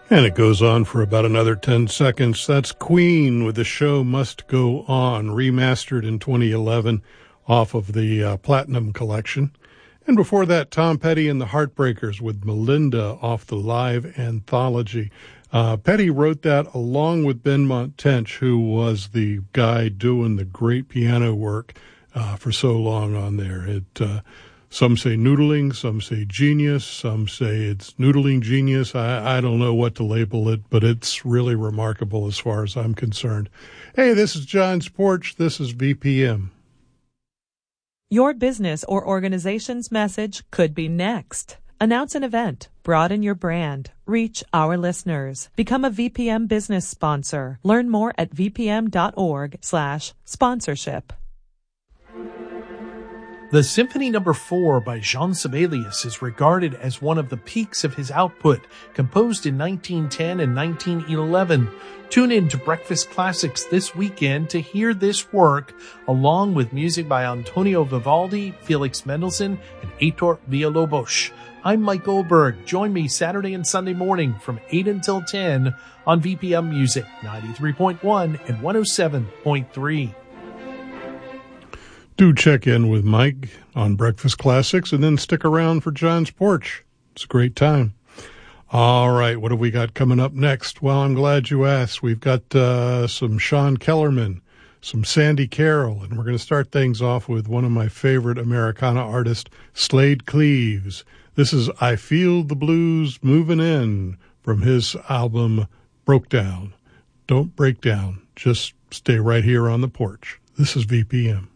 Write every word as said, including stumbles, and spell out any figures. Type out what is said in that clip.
And it goes on for about another ten seconds. That's Queen with The Show Must Go On, remastered in twenty eleven off of the uh, Platinum Collection. And before that, Tom Petty and the Heartbreakers with Melinda off the Live Anthology. Uh, Petty wrote that along with Benmont Tench, who was the guy doing the great piano work uh, for so long on there. It uh, Some say noodling, some say genius, some say it's noodling genius. I, I don't know what to label it, but it's really remarkable as far as I'm concerned. Hey, this is John's Porch. This is V P M. Your business or organization's message could be next. Announce an event. Broaden your brand. Reach our listeners. Become a V P M business sponsor. Learn more at vpm.org slash sponsorship. The Symphony Number four by Jean Sibelius is regarded as one of the peaks of his output, composed in nineteen ten and nineteen eleven. Tune in to Breakfast Classics this weekend to hear this work, along with music by Antonio Vivaldi, Felix Mendelssohn, and Heitor Villa-Lobos. I'm Mike Goldberg. Join me Saturday and Sunday morning from eight until ten on V P M Music ninety-three point one and one oh seven point three. Do check in with Mike on Breakfast Classics and then stick around for John's Porch. It's a great time. All right, what have we got coming up next? Well, I'm glad you asked. We've got uh, some Sean Kellerman, some Sandy Carroll, and we're going to start things off with one of my favorite Americana artists, Slade Cleaves. This is I Feel the Blues Moving In from his album Broke Down. Don't break down. Just stay right here on the porch. This is V P M.